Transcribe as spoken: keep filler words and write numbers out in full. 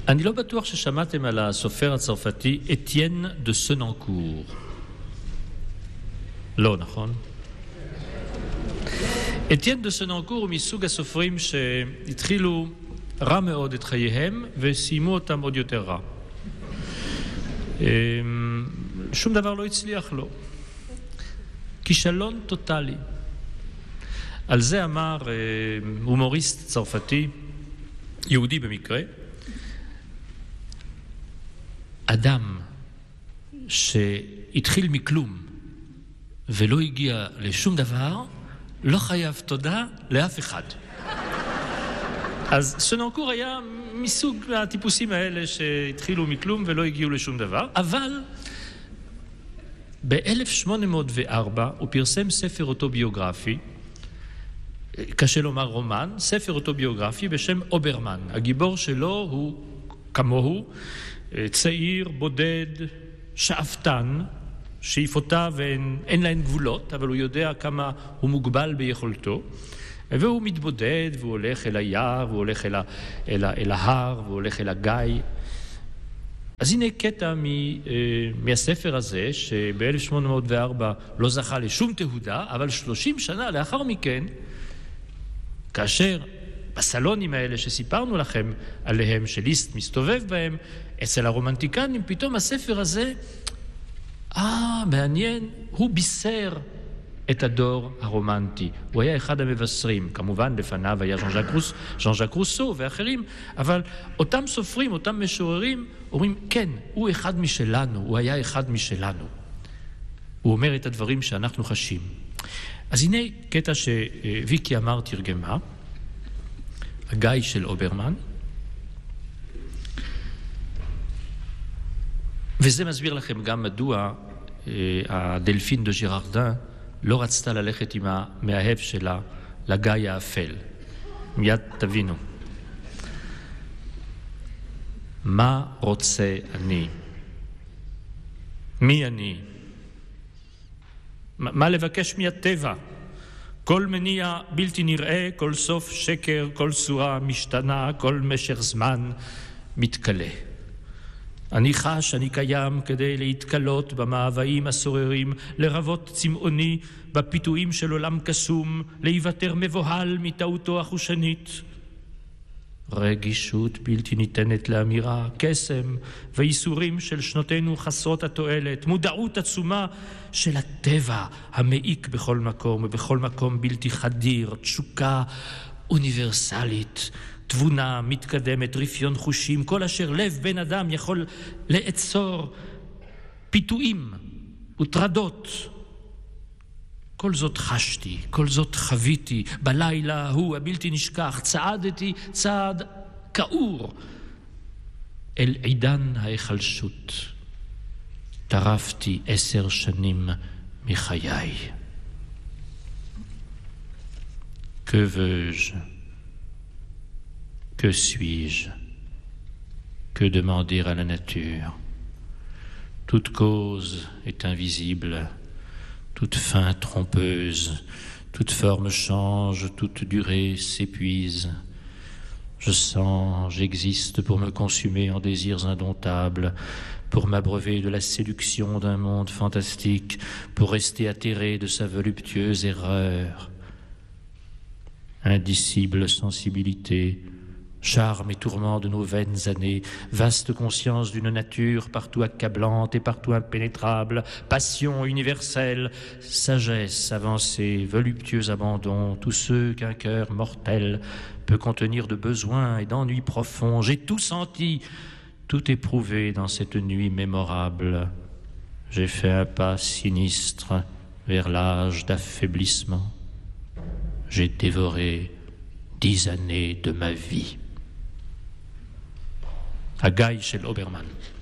אני לא בטוח ששמעתם על הסופר הצרפתי אתיין דה סננקור. לא, נכון? אתיין דה סננקור הוא מסוג הסופרים שהתחילו רע מאוד את חייהם וסיימו אותם עוד יותר רע. שום דבר לא הצליח לו. כישלון טוטלי. על זה אמר הומוריסט צרפתי, יהודי במקרה, אדם שהתחיל מכלום ולא הגיע לשום דבר, לא חייב תודה לאף אחד. אז סננקור היה מסוג הטיפוסים האלה שהתחילו מכלום ולא הגיעו לשום דבר, אבל ב-אלף שמונה מאות וארבע הוא פרסם ספר אוטוביוגרפי, קשה לומר רומן, ספר אוטוביוגרפי בשם אוברמן. הגיבור שלו הוא כמוהו, צעיר, בודד, שאפתן, שאיפותיו אין, אין להן גבולות, אבל הוא יודע כמה הוא מוגבל ביכולתו, והוא מתבודד, והוא הולך אל היער, והוא הולך אל, ה, אל, ה, אל ההר, והוא הולך אל הגיא. אז הנה קטע מ, מהספר הזה, שב-אלף שמונה מאות וארבע לא זכה לשום תהודה, אבל שלושים שנה לאחר מכן, כאשר בסלונים האלה שסיפרנו לכם עליהם, שליסט מסתובב בהם, אצל הרומנטיקנים, פתאום הספר הזה, אה, מעניין, הוא בישר את הדור הרומנטי. הוא היה אחד המבשרים, כמובן לפניו היה ז'אן ז'אק רוס, ז'אן ז'אק רוסו ואחרים, אבל אותם סופרים, אותם משוררים, אומרים, כן, הוא אחד משלנו, הוא היה אחד משלנו. הוא אומר את הדברים שאנחנו חשים. אז הנה קטע שוויקי אמר תרגמה, הגיא של אוברמן, וזה מסביר לכם גם מדוע הדלפין דה ז'ירארדין לא רצתה ללכת עם המאהב שלה לגיא האפל. מיד תבינו. מה רוצה אני? מי אני? מה לבקש מהטבע? כל מניע בלתי נראה, כל סוף שקר, כל צורה משתנה, כל משך זמן מתקלה. אני חש, אני קיים כדי להתקלות במאוויים הסוררים, לרבות צמאוני בפיתויים של עולם קסום, להיוותר מבוהל מטעותו החושנית. רגישות בלתי ניתנת לאמירה, קסם ואיסורים של שנותינו חסרות התועלת, מודעות עצומה של הטבע המעיק בכל מקום ובכל מקום בלתי חדיר, תשוקה אוניברסלית, תבונה מתקדמת, רפיון חושים, כל אשר לב בן אדם יכול לעצור, פיתויים וטרדות. כל זאת חשתי, כל זאת חוויתי, בלילה הוא הבלתי נשכח, צעדתי צעד כאור אל עידן ההיחלשות. טרפתי עשר שנים מחיי. Que veux-je? Que suis-je? Que demander à la nature? Toute cause est invisible, toute fin trompeuse, toute forme change, toute durée s'épuise. Je sens, j'existe pour me consumer en désirs indomptables, pour m'abreuver de la séduction d'un monde fantastique, pour rester atterré de sa voluptueuse erreur. Indicible sensibilité, charme et tourment de nos vaines années, vaste conscience d'une nature partout accablante et partout impénétrable, passion universelle, sagesse avancée, voluptueux abandon, tous ceux qu'un cœur mortel peut contenir de besoins et d'ennuis profonds. J'ai tout senti, tout éprouvé dans cette nuit mémorable. J'ai fait un pas sinistre vers l'âge d'affaiblissement. J'ai dévoré dix années de ma vie. הגיא של אוברמן.